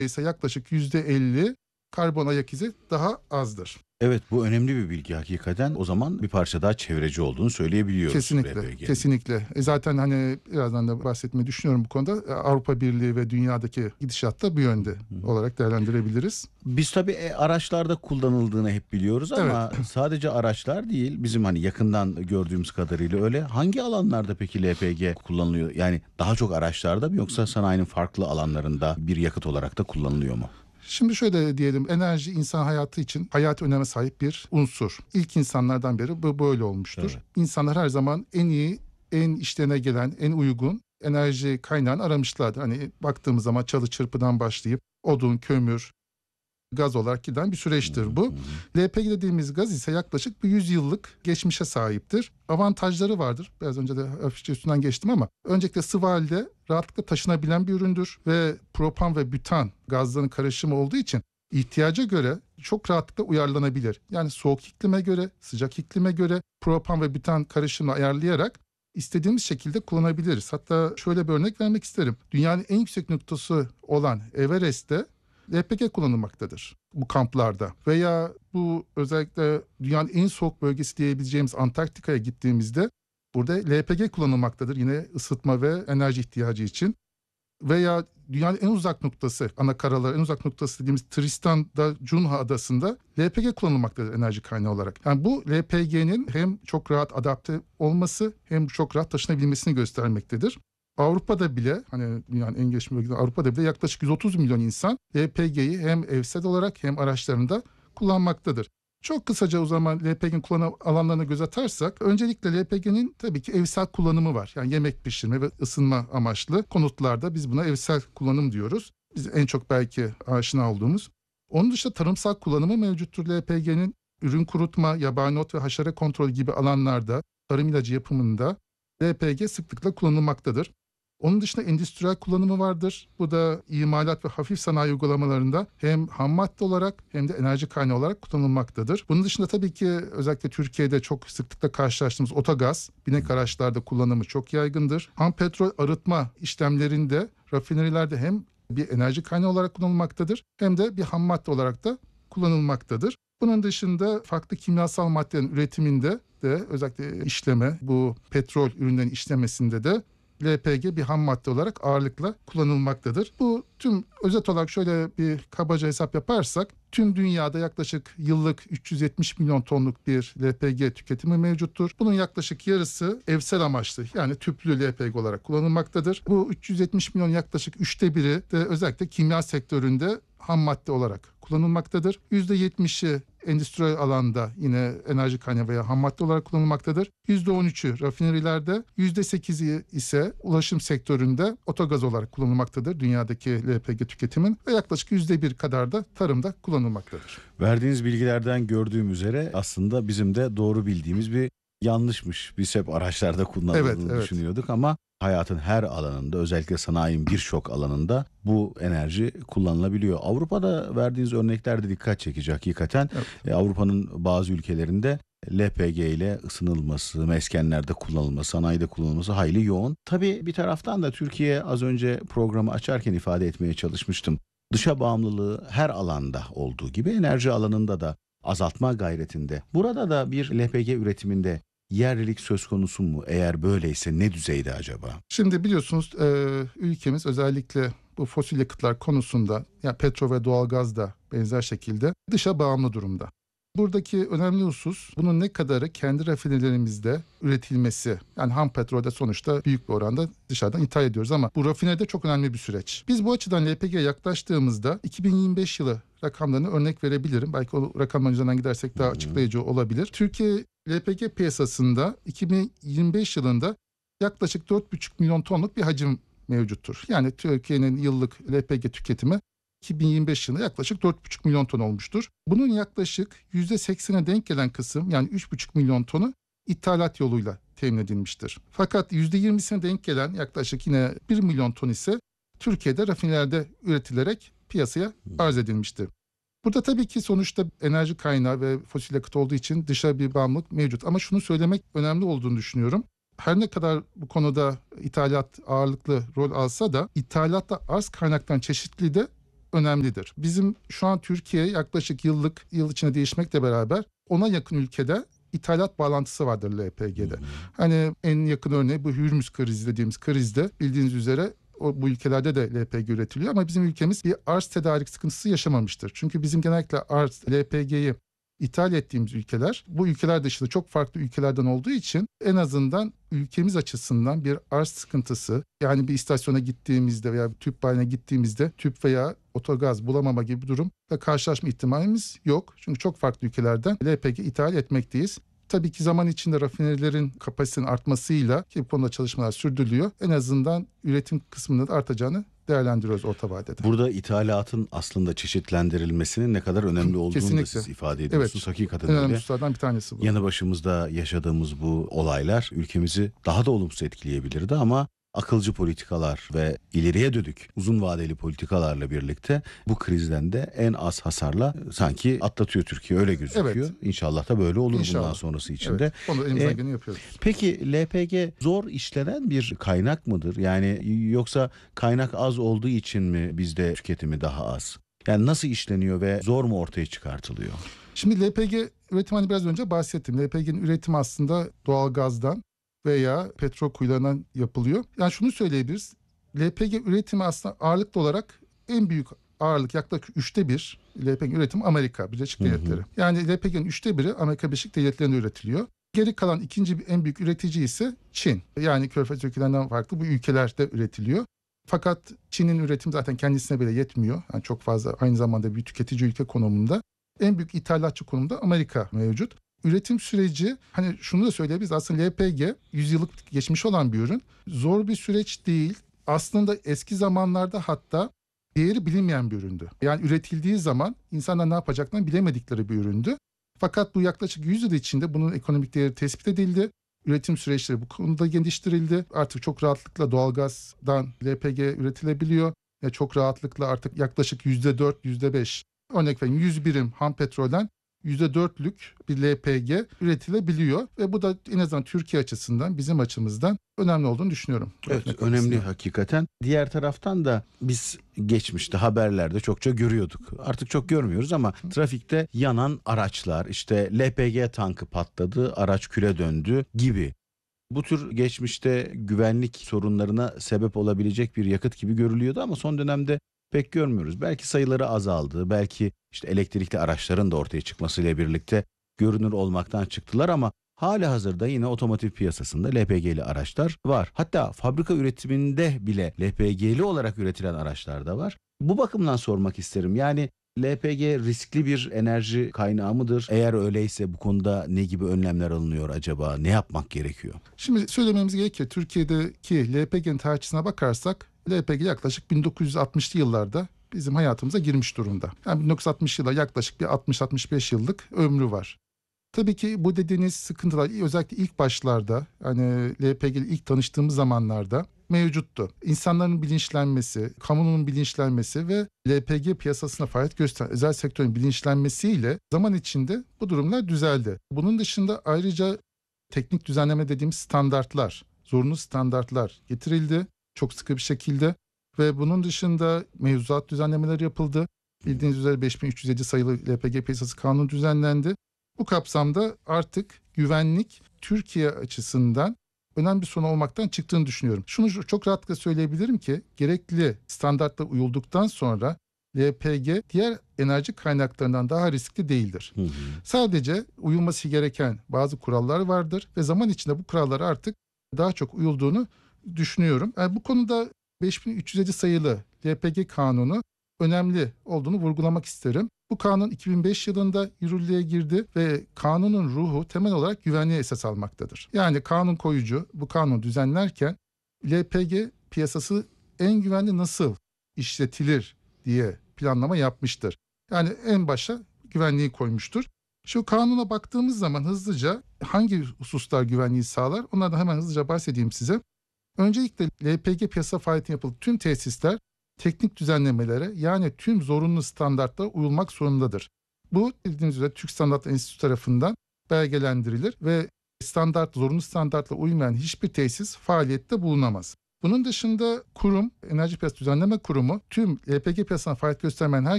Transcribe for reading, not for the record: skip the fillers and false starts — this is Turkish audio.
ise yaklaşık %50 karbon ayak izi daha azdır. Evet, bu önemli bir bilgi hakikaten. O zaman bir parça daha çevreci olduğunu söyleyebiliyoruz Kesinlikle, LPG'nin. kesinlikle. Zaten hani birazdan da bahsetmeyi düşünüyorum bu konuda. Avrupa Birliği ve dünyadaki gidişat da bu yönde olarak değerlendirebiliriz. Biz tabii araçlarda kullanıldığını hep biliyoruz Evet. ama sadece araçlar değil. Bizim hani yakından gördüğümüz kadarıyla öyle. Hangi alanlarda peki LPG kullanılıyor? Yani daha çok araçlarda mı yoksa sanayinin farklı alanlarında bir yakıt olarak da kullanılıyor mu? Şimdi şöyle diyelim, enerji insan hayatı için hayati öneme sahip bir unsur. İlk insanlardan beri bu böyle olmuştur. Evet. İnsanlar her zaman en iyi, en işlerine gelen, en uygun enerji kaynağını aramışlardır. Hani baktığımız zaman çalı çırpıdan başlayıp odun, kömür, gaz olarak giden bir süreçtir bu. LPG dediğimiz gaz ise yaklaşık bir 100 yıllık geçmişe sahiptir. Avantajları vardır. Biraz önce de hafifçe üstünden geçtim ama öncelikle sıvı halde rahatlıkla taşınabilen bir üründür ve propan ve bütan gazların karışımı olduğu için ihtiyaca göre çok rahatlıkla uyarlanabilir. Yani soğuk iklime göre, sıcak iklime göre propan ve bütan karışımını ayarlayarak istediğimiz şekilde kullanabiliriz. Hatta şöyle bir örnek vermek isterim. Dünyanın en yüksek noktası olan Everest'te LPG kullanılmaktadır bu kamplarda. Veya bu özellikle dünyanın en soğuk bölgesi diyebileceğimiz Antarktika'ya gittiğimizde burada LPG kullanılmaktadır. Yine ısıtma ve enerji ihtiyacı için. Veya dünyanın en uzak noktası, ana karalar en uzak noktası dediğimiz Tristan'da Cunha adasında LPG kullanılmaktadır enerji kaynağı olarak. Yani bu LPG'nin hem çok rahat adapte olması hem çok rahat taşınabilmesini göstermektedir. Avrupa'da bile, hani dünyanın en gelişmiş bölgesi Avrupa'da bile yaklaşık 130 milyon insan LPG'yi hem evsel olarak hem araçlarında kullanmaktadır. Çok kısaca o zaman LPG'nin kullanım alanlarına göz atarsak, öncelikle LPG'nin tabii ki evsel kullanımı var. Yani yemek pişirme ve ısınma amaçlı konutlarda biz buna evsel kullanım diyoruz. Biz en çok belki aşina olduğumuz. Onun dışında tarımsal kullanımı mevcuttur LPG'nin. Ürün kurutma, yabani ot ve haşere kontrolü gibi alanlarda, tarım ilacı yapımında LPG sıklıkla kullanılmaktadır. Onun dışında endüstriyel kullanımı vardır. Bu da imalat ve hafif sanayi uygulamalarında hem ham madde olarak hem de enerji kaynağı olarak kullanılmaktadır. Bunun dışında tabii ki özellikle Türkiye'de çok sıklıkla karşılaştığımız otogaz, binek araçlarda kullanımı çok yaygındır. Ham petrol arıtma işlemlerinde, rafinerilerde hem bir enerji kaynağı olarak kullanılmaktadır hem de bir ham madde olarak da kullanılmaktadır. Bunun dışında farklı kimyasal maddelerin üretiminde de özellikle işleme, bu petrol ürünlerin işlemesinde de LPG bir ham madde olarak ağırlıkla kullanılmaktadır. Bu tüm özet olarak şöyle bir kabaca hesap yaparsak tüm dünyada yaklaşık yıllık 370 milyon tonluk bir LPG tüketimi mevcuttur. Bunun yaklaşık yarısı evsel amaçlı yani tüplü LPG olarak kullanılmaktadır. Bu 370 milyon yaklaşık 1/3'ü de özellikle kimya sektöründe ham madde olarak kullanılmaktadır. %70'i endüstriyel alanda yine enerji kaynağı veya ham madde olarak kullanılmaktadır. %13'ü rafinerilerde, %8'i ise ulaşım sektöründe otogaz olarak kullanılmaktadır dünyadaki LPG tüketimin ve yaklaşık %1 kadar da tarımda kullanılmaktadır. Verdiğiniz bilgilerden gördüğüm üzere aslında bizim de doğru bildiğimiz bir yanlışmış. Biz hep araçlarda kullanıldığını Evet. düşünüyorduk ama hayatın her alanında özellikle sanayinin birçok alanında bu enerji kullanılabiliyor. Avrupa'da verdiğiniz örnekler de dikkat çekici hakikaten. Evet. Avrupa'nın bazı ülkelerinde LPG ile ısınılması, meskenlerde kullanılması, sanayide kullanılması hayli yoğun. Tabii bir taraftan da Türkiye az önce programı açarken ifade etmeye çalışmıştım. Dışa bağımlılığı her alanda olduğu gibi enerji alanında da azaltma gayretinde. Burada da bir LPG üretiminde yerlilik söz konusu mu? Eğer böyleyse ne düzeyde acaba? Şimdi biliyorsunuz ülkemiz özellikle bu fosil yakıtlar konusunda yani petrol ve doğalgaz da benzer şekilde dışa bağımlı durumda. Buradaki önemli husus bunun ne kadarı kendi rafinelerimizde üretilmesi. Yani ham petrolde sonuçta büyük bir oranda dışarıdan ithal ediyoruz ama bu rafinede çok önemli bir süreç. Biz bu açıdan LPG'ye yaklaştığımızda 2025 yılı rakamlarını örnek verebilirim. Belki o rakamların üzerinden gidersek daha açıklayıcı olabilir. Türkiye LPG piyasasında 2025 yılında yaklaşık 4,5 milyon tonluk bir hacim mevcuttur. Yani Türkiye'nin yıllık LPG tüketimi 2025 yılında yaklaşık 4,5 milyon ton olmuştur. Bunun yaklaşık %80'e denk gelen kısım yani 3,5 milyon tonu ithalat yoluyla temin edilmiştir. Fakat %20'sine denk gelen yaklaşık yine 1 milyon ton ise Türkiye'de rafinelerde üretilerek piyasaya arz edilmiştir. Burada tabii ki sonuçta enerji kaynağı ve fosil yakıt olduğu için dışa bir bağımlılık mevcut. Ama şunu söylemek önemli olduğunu düşünüyorum. Her ne kadar bu konuda ithalat ağırlıklı rol alsa da ithalatta arz kaynaktan çeşitli de önemlidir. Bizim şu an Türkiye yaklaşık yıl içinde değişmekle beraber 10'a yakın ülkede ithalat bağlantısı vardır LPG'de. Hani en yakın örneği bu Hürmüz krizi dediğimiz krizde bildiğiniz üzere bu ülkelerde de LPG üretiliyor ama bizim ülkemiz bir arz tedarik sıkıntısı yaşamamıştır. Çünkü bizim genellikle LPG'yi ithal ettiğimiz ülkeler bu ülkeler dışında çok farklı ülkelerden olduğu için en azından ülkemiz açısından bir arz sıkıntısı, yani bir istasyona gittiğimizde veya bir tüp bayine gittiğimizde tüp veya otogaz bulamama gibi bir durumla karşılaşma ihtimalimiz yok. Çünkü çok farklı ülkelerden LPG ithal etmekteyiz. Tabii ki zaman içinde rafinerilerin kapasitenin artmasıyla, ki bu konuda çalışmalar sürdürülüyor, en azından üretim kısmının da artacağını değerlendiriyoruz orta vadede. Burada ithalatın aslında çeşitlendirilmesinin ne kadar önemli olduğunu Kesinlikle. da siz ifade ediyorsunuz. Evet. Hakikaten En önemli öyle. hususlardan bir tanesi bu. Yanı başımızda yaşadığımız bu olaylar ülkemizi daha da olumsuz etkileyebilirdi ama akılcı politikalar ve ileriye dönük uzun vadeli politikalarla birlikte bu krizden de en az hasarla sanki atlatıyor Türkiye, öyle gözüküyor. Evet. İnşallah da böyle olur İnşallah. bundan sonrası için de. Evet. Onu elimizden geleni yapıyoruz. Peki LPG zor işlenen bir kaynak mıdır? Yani yoksa kaynak az olduğu için mi bizde tüketimi daha az? Yani nasıl işleniyor ve zor mu ortaya çıkartılıyor? Şimdi LPG üretimi, hani biraz önce bahsettim. LPG'nin üretimi aslında doğal gazdan veya petrol kuyularından yapılıyor. Yani şunu söyleyebiliriz. LPG üretimi aslında ağırlıklı olarak en büyük ağırlık, yaklaşık 1/3 LPG üretimi Amerika Birleşik Devletleri. Yani LPG'nin 1/3'ü Amerika Birleşik Devletleri'nde üretiliyor. Geri kalan ikinci en büyük üretici ise Çin. Yani Körfez ülkelerinden farklı bu ülkelerde üretiliyor. Fakat Çin'in üretimi zaten kendisine bile yetmiyor. Yani çok fazla, aynı zamanda bir tüketici ülke konumunda. En büyük ithalatçı konumda Amerika mevcut. Üretim süreci, hani şunu da söyleyebiliriz, aslında LPG 100 yıllık geçmiş olan bir ürün. Zor bir süreç değil. Aslında eski zamanlarda hatta değeri bilinmeyen bir üründü. Yani üretildiği zaman insanlar ne yapacaklarını bilemedikleri bir üründü. Fakat bu yaklaşık 100 yıl içinde bunun ekonomik değeri tespit edildi. Üretim süreçleri bu konuda geliştirildi. Artık çok rahatlıkla doğalgazdan LPG üretilebiliyor. Çok rahatlıkla artık yaklaşık %4, %5, örnek vereyim, 100 birim ham petrolden %4'lük bir LPG üretilebiliyor. Ve bu da en azından Türkiye açısından, bizim açımızdan önemli olduğunu düşünüyorum. Evet, önemli hakikaten. Diğer taraftan da biz geçmişte haberlerde çokça görüyorduk. Artık çok görmüyoruz ama trafikte yanan araçlar, işte LPG tankı patladı, araç küle döndü gibi. Bu tür geçmişte güvenlik sorunlarına sebep olabilecek bir yakıt gibi görülüyordu ama son dönemde pek görmüyoruz. Belki sayıları azaldı, belki işte elektrikli araçların da ortaya çıkmasıyla birlikte görünür olmaktan çıktılar ama halihazırda yine otomotiv piyasasında LPG'li araçlar var. Hatta fabrika üretiminde bile LPG'li olarak üretilen araçlar da var. Bu bakımdan sormak isterim. Yani LPG riskli bir enerji kaynağı mıdır? Eğer öyleyse bu konuda ne gibi önlemler alınıyor acaba? Ne yapmak gerekiyor? Şimdi söylememiz gerekiyor. Türkiye'deki LPG'nin tarihçesine bakarsak LPG yaklaşık 1960'lı yıllarda bizim hayatımıza girmiş durumda. Yani 1960 yıla yaklaşık bir 60-65 yıllık ömrü var. Tabii ki bu dediğiniz sıkıntılar özellikle ilk başlarda, hani LPG ile ilk tanıştığımız zamanlarda mevcuttu. İnsanların bilinçlenmesi, kamunun bilinçlenmesi ve LPG piyasasına faaliyet gösteren özel sektörün bilinçlenmesiyle zaman içinde bu durumlar düzeldi. Bunun dışında ayrıca teknik düzenleme dediğimiz standartlar, zorunlu standartlar getirildi çok sıkı bir şekilde ve bunun dışında mevzuat düzenlemeleri yapıldı. Bildiğiniz üzere 5307 sayılı LPG piyasası kanunu düzenlendi. Bu kapsamda artık güvenlik Türkiye açısından önemli bir sorun olmaktan çıktığını düşünüyorum. Şunu çok rahatlıkla söyleyebilirim ki gerekli standartlar uyulduktan sonra LPG diğer enerji kaynaklarından daha riskli değildir. Sadece uyulması gereken bazı kurallar vardır ve zaman içinde bu kurallara artık daha çok uyulduğunu düşünüyorum. Yani bu konuda 5307 sayılı LPG kanunu önemli olduğunu vurgulamak isterim. Bu kanun 2005 yılında yürürlüğe girdi ve kanunun ruhu temel olarak güvenliğe esas almaktadır. Yani kanun koyucu bu kanunu düzenlerken LPG piyasası en güvenli nasıl işletilir diye planlama yapmıştır. Yani en başa güvenliği koymuştur. Şu kanuna baktığımız zaman hızlıca hangi hususlar güvenliği sağlar? Onlardan hemen hızlıca bahsedeyim size. Öncelikle LPG piyasa faaliyetine yapılan tüm tesisler teknik düzenlemelere, yani tüm zorunlu standartlara uyulmak zorundadır. Bu bildiğiniz üzere Türk Standartlar Enstitüsü tarafından belgelendirilir ve zorunlu standartlara uymayan hiçbir tesis faaliyette bulunamaz. Bunun dışında kurum, Enerji Piyasası Düzenleme Kurumu tüm LPG piyasasına faaliyet göstermeyen her